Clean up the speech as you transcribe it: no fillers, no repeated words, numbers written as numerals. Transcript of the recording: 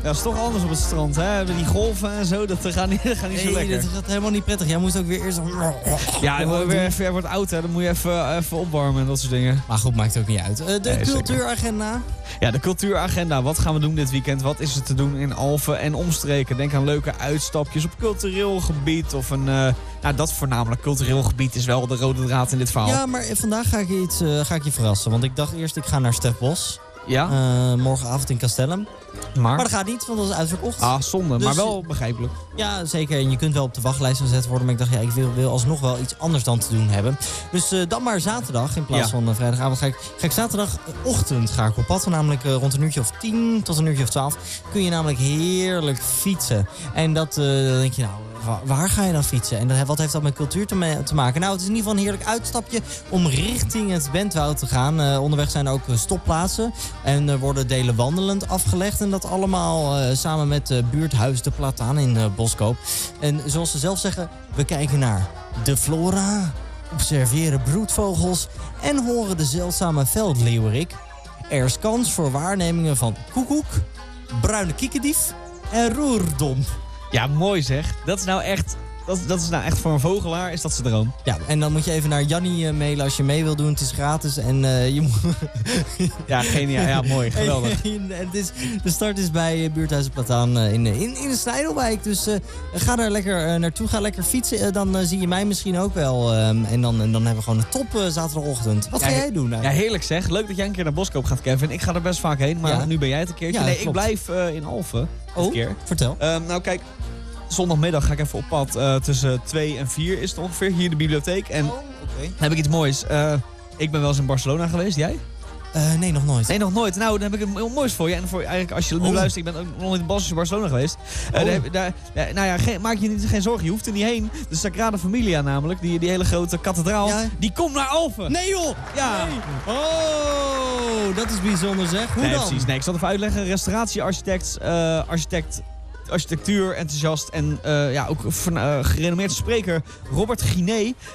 Ja, het is toch anders op het strand, hè? Die golven en zo, dat gaat niet zo lekker. Dat gaat helemaal niet prettig. Jij moest ook weer eerst... Ja, jij wordt oud, hè? Dan moet je even opwarmen en dat soort dingen. Maar goed, maakt ook niet uit. De cultuuragenda. Ja, de cultuuragenda. Wat gaan we doen dit weekend? Wat is er te doen in Alphen en omstreken? Denk aan leuke uitstapjes op cultureel gebied. Of dat voornamelijk cultureel gebied is wel de rode draad in dit verhaal. Ja, maar vandaag ga ik je verrassen. Want ik dacht eerst, ik ga naar Stef Bos. Ja? Morgenavond in Castellum. Maar dat gaat niet, want dat is uitverkocht. Ah, zonde. Dus, maar wel begrijpelijk. Ja, zeker. En je kunt wel op de wachtlijst gezet worden. Maar ik dacht, ja, ik wil alsnog wel iets anders dan te doen hebben. Dus dan maar zaterdag in plaats van vrijdagavond. Ga ik zaterdagochtend op pad. Namelijk rond een uurtje of 10 tot een uurtje of 12. Kun je namelijk heerlijk fietsen. En dat denk je nou... Waar ga je dan fietsen? En wat heeft dat met cultuur te maken? Nou, het is in ieder geval een heerlijk uitstapje om richting het Bentwoud te gaan. Onderweg zijn er ook stopplaatsen. En er worden delen wandelend afgelegd. En dat allemaal samen met buurthuis De Plataan in Boskoop. En zoals ze zelf zeggen, we kijken naar de flora, observeren broedvogels en horen de zeldzame veldleeuwerik. Er is kans voor waarnemingen van koekoek, bruine kiekendief en roerdomp. Ja, mooi zeg. Dat is nou echt voor een vogelaar, is dat zijn droom. Ja, en dan moet je even naar Jannie mailen als je mee wil doen. Het is gratis en je moet... Ja, geniaal. Ja, mooi. Geweldig. De start is bij buurthuis De Plataan in de Snijdelwijk. Dus ga daar lekker naartoe. Ga lekker fietsen. Dan zie je mij misschien ook wel. En dan hebben we gewoon een top zaterdagochtend. Wat ga jij doen eigenlijk? Ja, heerlijk zeg. Leuk dat jij een keer naar Boskoop gaat, Kevin. Ik ga er best vaak heen, maar nu ben jij het een keertje. Ja, nee, klopt. ik blijf in Alphen. Vertel. Nou kijk, zondagmiddag ga ik even op pad. Tussen 2 en 4 is het ongeveer. Hier de bibliotheek. En dan heb ik iets moois. Ik ben wel eens in Barcelona geweest. Jij? Nee, nog nooit. Nee, nog nooit. Nou, dan heb ik het heel moois voor je. En voor eigenlijk, als je nu luistert, ik ben ook nog nooit in Barcelona geweest. Maak je geen zorgen. Je hoeft er niet heen. De Sagrada Familia namelijk, die hele grote kathedraal, die komt naar Alphen. Nee joh! Ja. Nee. Oh, dat is bijzonder zeg. Hoe dan? Precies. Nee, ik zal het even uitleggen. Restauratiearchitect, architectuur, enthousiast en ook gerenommeerde spreker Robert Guiné.